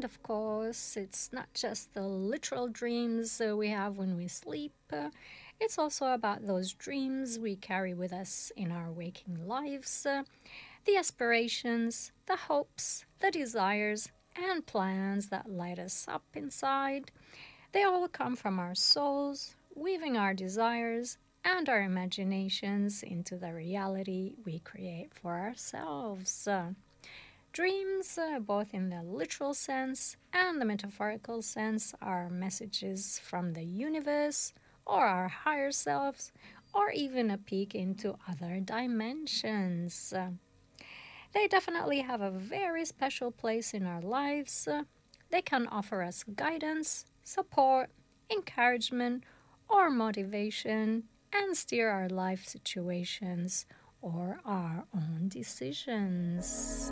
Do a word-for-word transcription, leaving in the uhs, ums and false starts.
And of course, it's not just the literal dreams uh, we have when we sleep, uh, it's also about those dreams we carry with us in our waking lives, uh, the aspirations, the hopes, the desires, and plans that light us up inside. They all come from our souls, weaving our desires and our imaginations into the reality we create for ourselves. Uh, Dreams, uh, both in the literal sense and the metaphorical sense, are messages from the universe or our higher selves, or even a peek into other dimensions. Uh, they definitely have a very special place in our lives. Uh, they can offer us guidance, support, encouragement, or motivation, and steer our life situations or our own decisions.